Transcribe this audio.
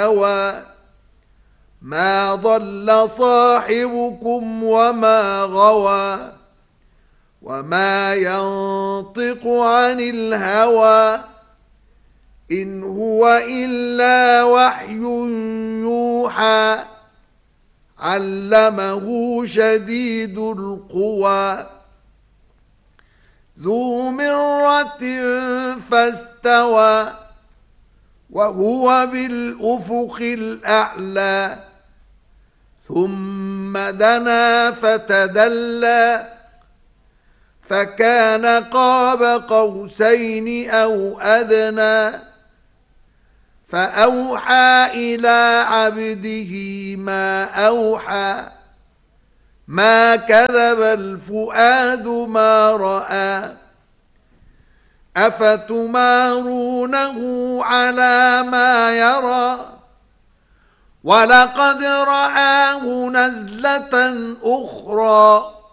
الهوى ما ضل صاحبكم وما غوى وما ينطق عن الهوى إن هو إلا وحي يوحى علمه شديد القوى ذو مرة فاستوى وهو بالأفق الأعلى ثم دنا فتدلى فكان قاب قوسين أو أدنى فأوحى إلى عبده ما أوحى ما كذب الفؤاد ما رأى أفتمارونه على ما يرى ولقد رآه نزلة أخرى